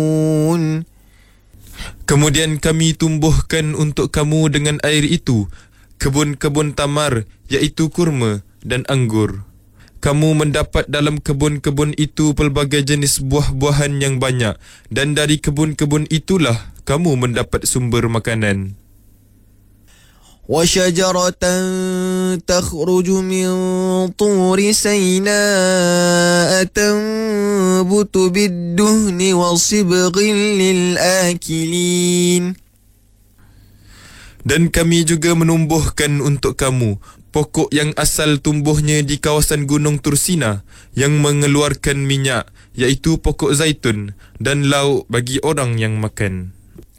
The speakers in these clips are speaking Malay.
Kemudian kami tumbuhkan untuk kamu dengan air itu kebun-kebun tamar, iaitu kurma dan anggur. Kamu mendapat dalam kebun-kebun itu pelbagai jenis buah-buahan yang banyak, dan dari kebun-kebun itulah kamu mendapat sumber makanan. وَشَجَرَةً تَخْرُجُ مِنْ طُورِ سَيْنَاءَ تَنْبُتُ بِالدُّهْنِ وَصِبْغٍ لِلْآكِلِينَ. Dan kami juga menumbuhkan untuk kamu pokok yang asal tumbuhnya di kawasan Gunung Tursina yang mengeluarkan minyak, iaitu pokok zaitun, dan lauk bagi orang yang makan.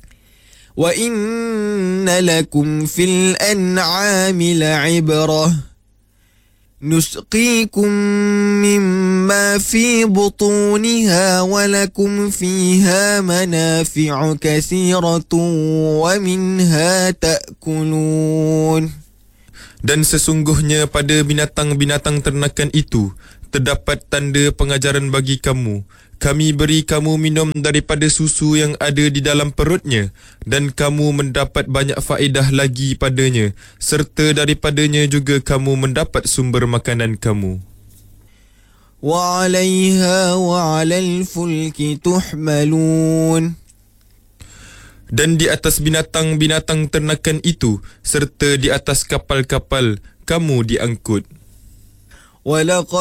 وَإِنَّ لَكُمْ فِي الْأَنْعَامِ لَعِبْرَةً نُسْقِيكُم مِّمَّا فِي بُطُونِهَا وَلَكُمْ فِيهَا مَنَافِعُ كَثِيرَةٌ وَمِنْهَا تَأْكُلُونَ. Dan sesungguhnya pada binatang-binatang ternakan itu terdapat tanda pengajaran bagi kamu. Kami beri kamu minum daripada susu yang ada di dalam perutnya, dan kamu mendapat banyak faedah lagi padanya, serta daripadanya juga kamu mendapat sumber makanan kamu. وَعَلَيْهَا وَعَلَى الْفُلْكِ تُحْمَلُونَ. Dan di atas binatang-binatang ternakan itu, serta di atas kapal-kapal, kamu diangkut. وَلَقَدْ